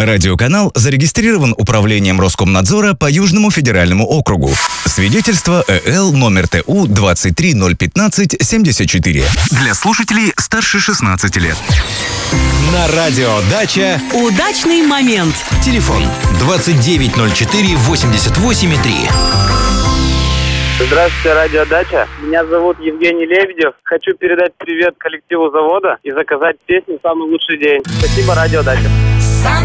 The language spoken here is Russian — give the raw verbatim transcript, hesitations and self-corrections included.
Радиоканал зарегистрирован Управлением Роскомнадзора по Южному федеральному округу. Свидетельство ЭЛ номер ТУ двадцать три ноль пятнадцать семьдесят четыре. Для слушателей старше шестнадцати лет. На радио «Дача» удачный момент. Телефон двадцать девять ноль четыре восемьдесят восемь три. Здравствуйте, радио «Дача». Меня зовут Евгений Лебедев. Хочу передать привет коллективу завода и заказать песню «Самый лучший день». Спасибо, радио «Дача».